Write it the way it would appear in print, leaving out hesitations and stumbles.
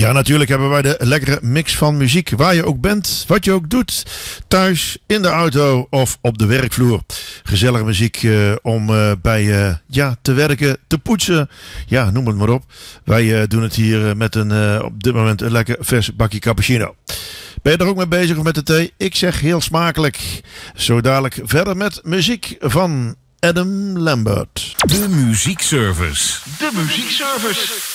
Ja, natuurlijk hebben wij de lekkere mix van muziek. Waar je ook bent, wat je ook doet. Thuis, in de auto of op de werkvloer. Gezellige muziek om bij te werken, te poetsen. Ja, noem het maar op. Wij doen het hier met op dit moment een lekker vers bakje cappuccino. Ben je er ook mee bezig of met de thee? Ik zeg heel smakelijk. Zo dadelijk verder met muziek van Adam Lambert. De muziekservice. De muziekservice.